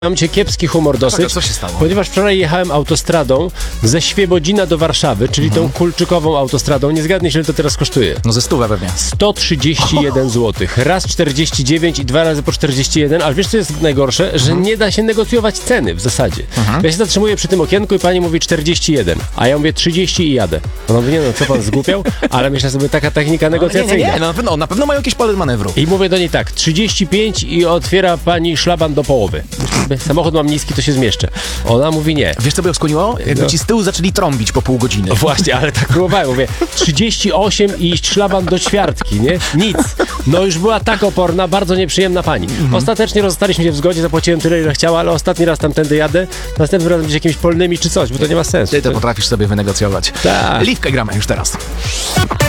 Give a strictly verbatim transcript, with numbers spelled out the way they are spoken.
Mam cię kiepski humor dosyć, co się stało? ponieważ wczoraj jechałem autostradą ze Świebodzina do Warszawy, czyli mhm. tą kulczykową autostradą. Nie zgadniesz, ile to teraz kosztuje. No ze stówę pewnie. sto trzydzieści jeden złotych. Raz czterdzieści dziewięć i dwa razy po czterdzieści jeden, ale wiesz co jest najgorsze? Że mhm. nie da się negocjować ceny w zasadzie. Mhm. Ja się zatrzymuję przy tym okienku i pani mówi czterdzieści jeden, a ja mówię trzydzieści i jadę. Ona mówi, nie no, co pan zgłupiał? Ale myślę sobie, taka technika negocjacyjna. Nie, nie, nie, no, na, pewno, na pewno mają jakieś pole manewru. I mówię do niej tak, trzydzieści pięć i otwiera pani szlaban do połowy. Samochód mam niski, to się zmieszczę. Ona mówi nie. Wiesz, co by ją skłoniło? Jakby no. ci z tyłu zaczęli trąbić po pół godziny. No właśnie, ale tak próbowałem. Mówię, trzydzieści osiem i szlaban do ćwiartki, nie? Nic. No już była tak oporna, bardzo nieprzyjemna pani. Mhm. Ostatecznie rozstaliśmy się w zgodzie, zapłaciłem tyle, ile chciała, ale ostatni raz tamtędy jadę, następnym razem gdzieś jakimiś polnymi czy coś, bo to nie ma sensu. Ty to potrafisz sobie wynegocjować. Tak. Liwkę gramy już teraz.